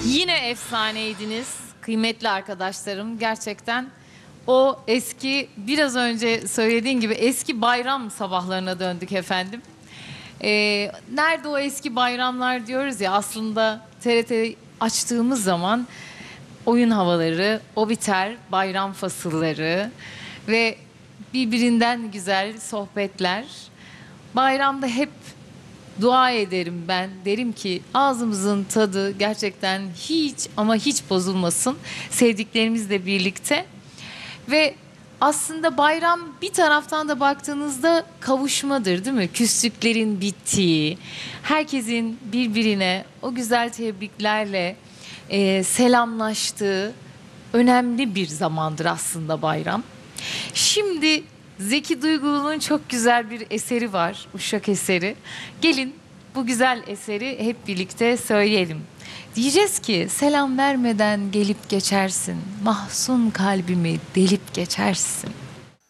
Yine efsaneydiniz kıymetli arkadaşlarım. Gerçekten o eski, biraz önce söylediğin gibi eski bayram sabahlarına döndük efendim. Nerede o eski bayramlar diyoruz ya, aslında TRT açtığımız zaman oyun havaları, o biter, bayram fasılları ve birbirinden güzel sohbetler. Bayramda hep dua ederim ben. Derim ki ağzımızın tadı gerçekten hiç ama hiç bozulmasın. Sevdiklerimizle birlikte. Ve aslında bayram bir taraftan da baktığınızda kavuşmadır, değil mi? Küslüklerin bittiği, herkesin birbirine o güzel tebriklerle selamlaştığı önemli bir zamandır aslında bayram. Şimdi Zeki Duygulu'nun çok güzel bir eseri var, Uşak eseri. Gelin bu güzel eseri hep birlikte söyleyelim. Diyeceğiz ki selam vermeden gelip geçersin, mahzun kalbimi delip geçersin.